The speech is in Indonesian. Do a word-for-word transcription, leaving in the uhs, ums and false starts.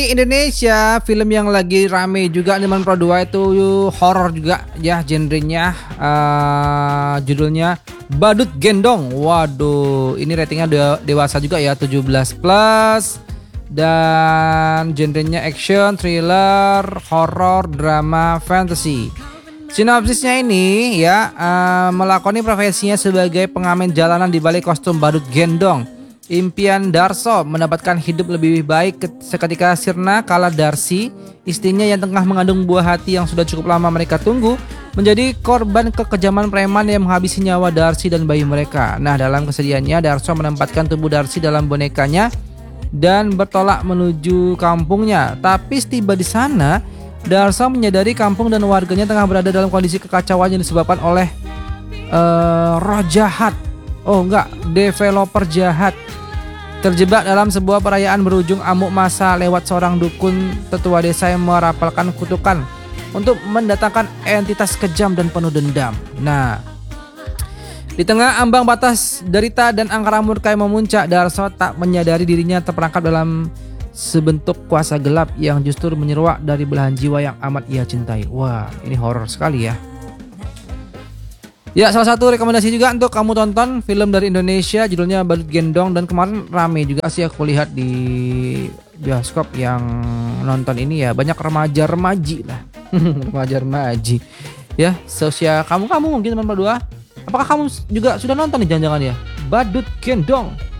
Indonesia, film yang lagi rame juga di Pro dua itu horor juga ya genrenya, eee, judulnya Badut Gendong. Waduh, ini ratingnya de dewasa juga ya, tujuh belas plus dan genrenya action, thriller, horor, drama, fantasy. Sinopsisnya ini ya, eee, melakoni profesinya sebagai pengamen jalanan di balik kostum badut gendong. Impian Darso mendapatkan hidup lebih baik seketika sirna kala Darsi, istrinya yang tengah mengandung buah hati yang sudah cukup lama mereka tunggu, menjadi korban kekejaman preman yang menghabisi nyawa Darsi dan bayi mereka. Nah, dalam kesedihannya Darso menempatkan tubuh Darsi dalam bonekanya dan bertolak menuju kampungnya. Tapi setiba di sana, Darso menyadari kampung dan warganya tengah berada dalam kondisi kekacauan yang disebabkan oleh uh, roh jahat. Oh enggak, developer jahat. Terjebak dalam sebuah perayaan berujung amuk masa lewat seorang dukun tetua desa yang merapalkan kutukan untuk mendatangkan entitas kejam dan penuh dendam. Nah, di tengah ambang batas derita dan angkara murka yang memuncak, Darso tak menyadari dirinya terperangkap dalam sebentuk kuasa gelap yang justru menyeruak dari belahan jiwa yang amat ia cintai. Wah, ini horor sekali ya. Ya, salah satu rekomendasi juga untuk kamu tonton film dari Indonesia judulnya Badut Gendong, dan kemarin rame juga sih aku lihat di bioskop yang nonton ini ya, banyak remaja-remaji lah. Remaja-remaji. Ya, seusia kamu-kamu mungkin teman berdua. Apakah kamu juga sudah nonton nih jangan-jangan ya? Badut Gendong.